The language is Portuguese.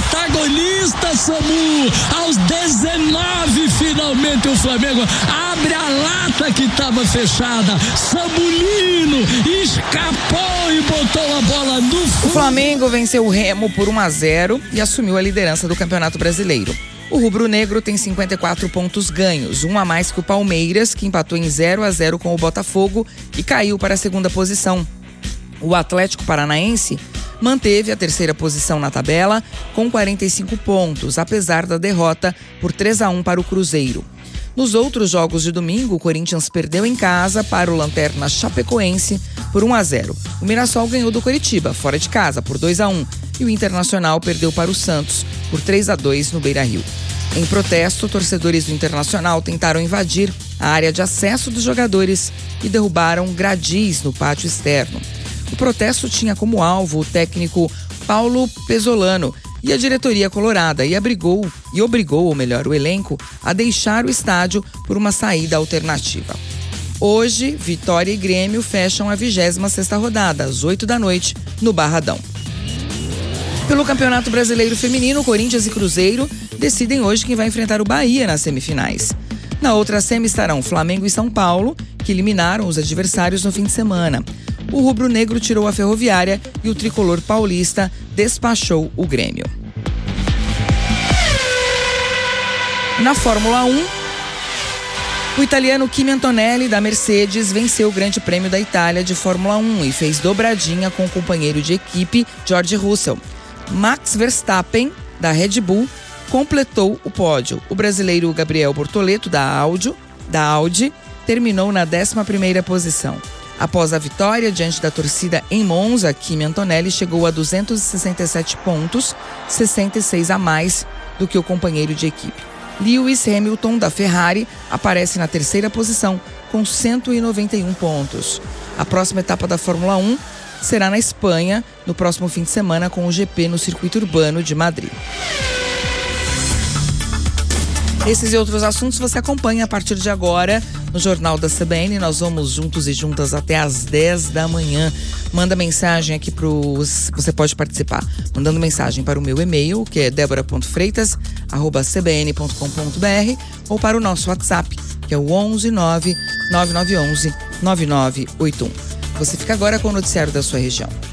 protagonista, Samu. Aos 19, finalmente o Flamengo abre a lata que estava fechada. Samulino escapou e botou a bola no fundo. O Flamengo venceu o Remo por 1-0 e assumiu a liderança do Campeonato Brasileiro. O rubro-negro tem 54 pontos ganhos, um a mais que o Palmeiras, que empatou em 0-0 com o Botafogo e caiu para a segunda posição. O Atlético Paranaense manteve a terceira posição na tabela com 45 pontos, apesar da derrota por 3-1 para o Cruzeiro. Nos outros jogos de domingo, o Corinthians perdeu em casa para o Lanterna Chapecoense por 1-0. O Mirassol ganhou do Coritiba, fora de casa, por 2-1. E o Internacional perdeu para o Santos por 3-2 no Beira-Rio. Em protesto, torcedores do Internacional tentaram invadir a área de acesso dos jogadores e derrubaram gradis no pátio externo. O protesto tinha como alvo o técnico Paulo Pesolano e a diretoria colorada e obrigou o elenco a deixar o estádio por uma saída alternativa. Hoje, Vitória e Grêmio fecham a 26ª rodada, às 20h, no Barradão. Pelo Campeonato Brasileiro Feminino, Corinthians e Cruzeiro decidem hoje quem vai enfrentar o Bahia nas semifinais. Na outra semi estarão Flamengo e São Paulo, que eliminaram os adversários no fim de semana. O rubro-negro tirou a Ferroviária e o tricolor paulista despachou o Grêmio. Na Fórmula 1, o italiano Kimi Antonelli, da Mercedes, venceu o Grande Prêmio da Itália de Fórmula 1 e fez dobradinha com o companheiro de equipe George Russell. Max Verstappen, da Red Bull, completou o pódio. O brasileiro Gabriel Bortoleto, da Audi, terminou na 11ª posição. Após a vitória diante da torcida em Monza, Kimi Antonelli chegou a 267 pontos, 66 a mais do que o companheiro de equipe. Lewis Hamilton, da Ferrari, aparece na 3ª posição, com 191 pontos. A próxima etapa da Fórmula 1 será na Espanha, no próximo fim de semana, com o GP no Circuito Urbano de Madrid. Esses e outros assuntos você acompanha a partir de agora no Jornal da CBN. Nós vamos juntos e juntas até às 10 da manhã. Manda mensagem aqui você pode participar mandando mensagem para o meu e-mail, que é debora.freitas@cbn.com.br, ou para o nosso WhatsApp, que é o 11 9 9911 9981. Você fica agora com o noticiário da sua região.